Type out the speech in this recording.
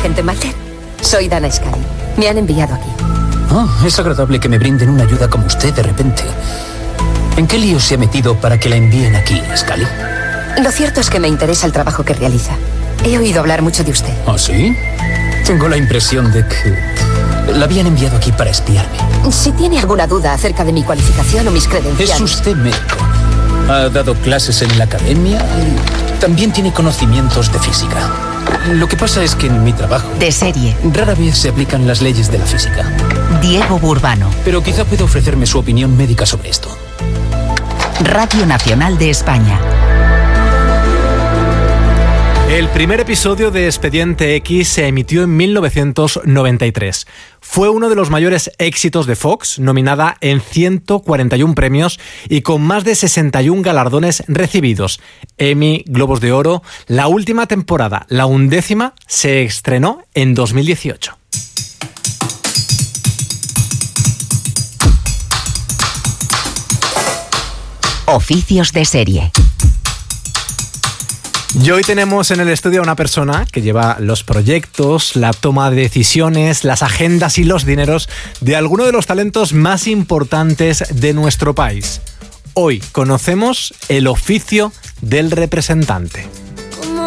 agente Mulder. Soy Dana Scully. Me han enviado aquí. Es agradable que me brinden una ayuda como usted de repente. ¿En qué lío se ha metido para que la envíen aquí, Scully? Lo cierto es que me interesa el trabajo que realiza. He oído hablar mucho de usted. ¿Ah, sí? Tengo la impresión de que la habían enviado aquí para espiarme. Si tiene alguna duda acerca de mi cualificación o mis credenciales... Es usted médico. Ha dado clases en la academia y también tiene conocimientos de física. Lo que pasa es que en mi trabajo... De serie. Rara vez se aplican las leyes de la física. Diego Burbano. Pero quizá pueda ofrecerme su opinión médica sobre esto. Radio Nacional de España. El primer episodio de Expediente X se emitió en 1993. Fue uno de los mayores éxitos de Fox, nominada en 141 premios y con más de 61 galardones recibidos. Emmy, Globos de Oro. La última temporada, la 11ª, se estrenó en 2018. Oficios de serie. Y hoy tenemos en el estudio a una persona que lleva los proyectos, la toma de decisiones, las agendas y los dineros de algunos de los talentos más importantes de nuestro país. Hoy conocemos el oficio del representante.